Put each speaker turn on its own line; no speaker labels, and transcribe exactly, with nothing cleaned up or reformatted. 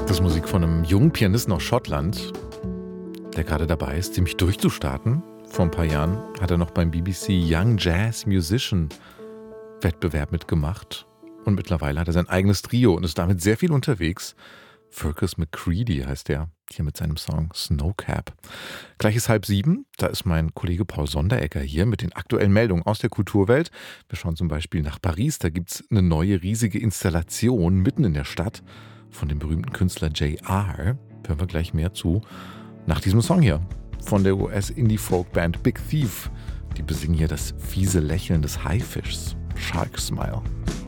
Das ist Musik von einem jungen Pianisten aus Schottland, der gerade dabei ist, ziemlich durchzustarten. Vor ein paar Jahren hat er noch beim B B C Young Jazz Musician Wettbewerb mitgemacht. Und mittlerweile hat er sein eigenes Trio und ist damit sehr viel unterwegs. Fergus McCready heißt er, hier mit seinem Song Snowcap. Gleich ist halb sieben, da ist mein Kollege Paul Sonderegger hier mit den aktuellen Meldungen aus der Kulturwelt. Wir schauen zum Beispiel nach Paris, da gibt es eine neue riesige Installation mitten in der Stadt von dem berühmten Künstler J R. Hören wir gleich mehr zu. Nach diesem Song hier von der U S-Indie-Folk-Band Big Thief. Die besingen hier das fiese Lächeln des Haifischs. Shark Smile.